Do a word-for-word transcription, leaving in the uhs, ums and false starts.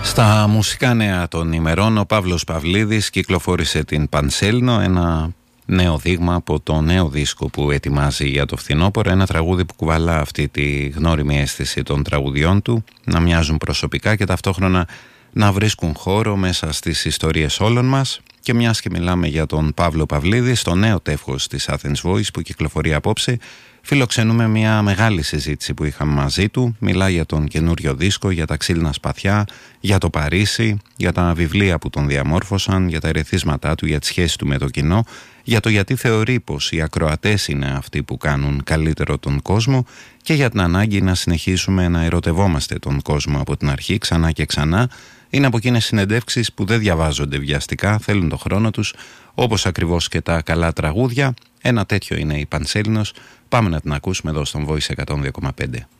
Στα μουσικά νέα των ημερών, ο Παύλος Παυλίδης κυκλοφόρησε την Πανσέλινο, ένα νέο δείγμα από το νέο δίσκο που ετοιμάζει για το φθινόπωρο. Ένα τραγούδι που κουβαλά αυτή τη γνώριμη αίσθηση των τραγουδιών του, να μοιάζουν προσωπικά και ταυτόχρονα να βρίσκουν χώρο μέσα στις ιστορίες όλων μας. Και μιας και μιλάμε για τον Παύλο Παυλίδη, στο νέο τεύχος της Athens Voice που κυκλοφορεί απόψε, φιλοξενούμε μια μεγάλη συζήτηση που είχαμε μαζί του. Μιλάει για τον καινούριο δίσκο, για τα ξύλινα σπαθιά, για το Παρίσι, για τα βιβλία που τον διαμόρφωσαν, για τα ερεθίσματά του, για τη σχέση του με το κοινό, για το γιατί θεωρεί πως οι ακροατές είναι αυτοί που κάνουν καλύτερο τον κόσμο και για την ανάγκη να συνεχίσουμε να ερωτευόμαστε τον κόσμο από την αρχή ξανά και ξανά. Είναι από εκείνες συνεντεύξεις που δεν διαβάζονται βιαστικά, θέλουν το χρόνο τους, όπως ακριβώς και τα καλά τραγούδια. Ένα τέτοιο είναι η Πανσέλινος. Πάμε να την ακούσουμε εδώ στον Voice εκατόν δύο κόμμα πέντε.